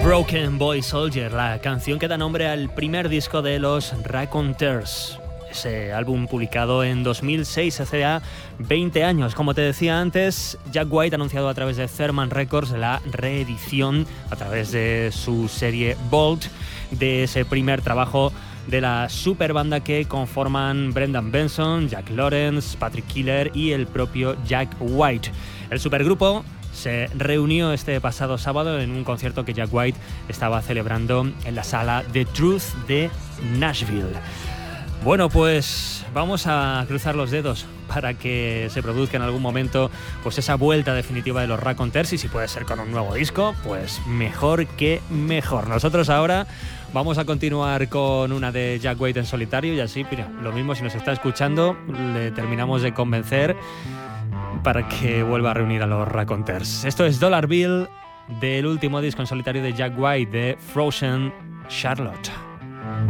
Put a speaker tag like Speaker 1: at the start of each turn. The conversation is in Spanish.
Speaker 1: Broken Boy Soldier, la canción que da nombre al primer disco de los Raconteurs. Ese álbum publicado en 2006, hace ya 20 años. Como te decía antes, Jack White ha anunciado a través de Thurman Records la reedición a través de su serie Bolt de ese primer trabajo de la super banda que conforman Brendan Benson, Jack Lawrence, Patrick Killer y el propio Jack White. El supergrupo se reunió este pasado sábado en un concierto que Jack White estaba celebrando en la sala The Truth de Nashville. Bueno, pues vamos a cruzar los dedos para que se produzca en algún momento pues esa vuelta definitiva de los Raconteurs, y si puede ser con un nuevo disco, pues mejor que mejor. Nosotros ahora vamos a continuar con una de Jack White en solitario, y así, mira, lo mismo, si nos está escuchando, le terminamos de convencer para que vuelva a reunir a los Raconteurs. Esto es Dollar Bill, del último disco en solitario de Jack White, de Frozen Charlotte.